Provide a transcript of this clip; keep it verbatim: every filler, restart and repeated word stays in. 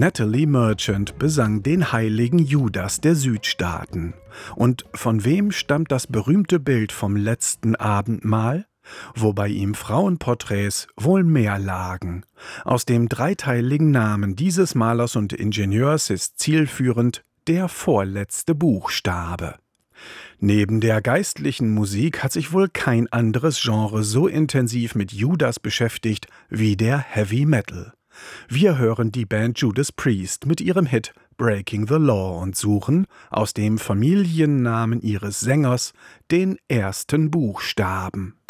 Natalie Merchant besang den heiligen Judas der Südstaaten. Und von wem stammt das berühmte Bild vom letzten Abendmahl? Wo bei ihm Frauenporträts wohl mehr lagen. Aus dem dreiteiligen Namen dieses Malers und Ingenieurs ist zielführend der vorletzte Buchstabe. Neben der geistlichen Musik hat sich wohl kein anderes Genre so intensiv mit Judas beschäftigt wie der Heavy Metal. Wir hören die Band Judas Priest mit ihrem Hit Breaking the Law und suchen aus dem Familiennamen ihres Sängers den ersten Buchstaben.